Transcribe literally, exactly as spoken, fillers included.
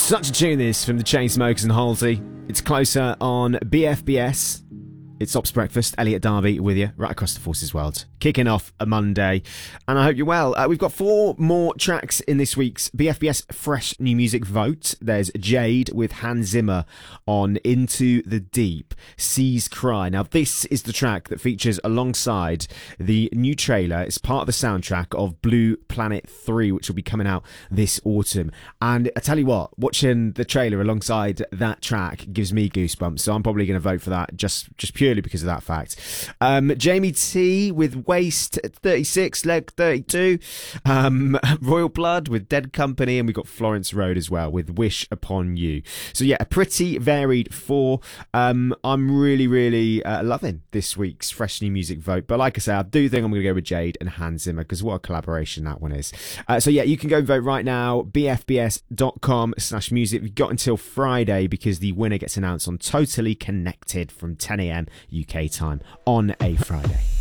Such a tune this from the Chainsmokers and Halsey. It's Closer on B F B S. It's Ops Breakfast. Elliot Darby with you right across the Forces world. Kicking off a Monday, and I hope you're well. Uh, we've got four more tracks in this week's B F B S Fresh New Music Vote. There's Jade with Hans Zimmer on Into the Deep, Seas Cry. Now, this is the track that features alongside the new trailer. It's part of the soundtrack of Blue Planet three, which will be coming out this autumn. And I tell you what, watching the trailer alongside that track gives me goosebumps, so I'm probably going to vote for that just, just purely because of that fact. Um, Jamie T with Waste thirty-six, Leg thirty-two, um, Royal Blood with Dead Company, and we've got Florence Road as well with Wish Upon You. So yeah, a pretty varied four. Um, I'm really, really uh, loving this week's Fresh New Music Vote. But like I say, I do think I'm going to go with Jade and Hans Zimmer, because what a collaboration that one is. Uh, so yeah, you can go and vote right now, bfbs.com slash music. We've got until Friday, because the winner gets announced on Totally Connected from ten a.m. U K time on a Friday.